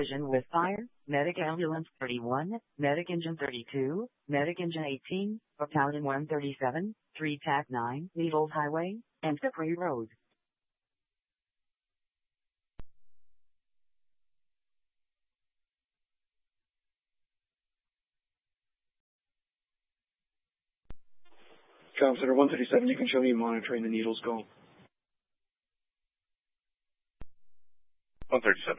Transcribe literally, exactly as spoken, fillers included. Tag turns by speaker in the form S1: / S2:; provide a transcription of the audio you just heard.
S1: collision with fire, Medic Ambulance thirty-one, Medic Engine thirty-two, Medic Engine eighteen, Battalion one thirty-seven, three T A C nine, Needles Highway, and Capri Road.
S2: Comm Center one thirty-seven, you can show me monitoring the Needles Go.
S3: one thirty-seven.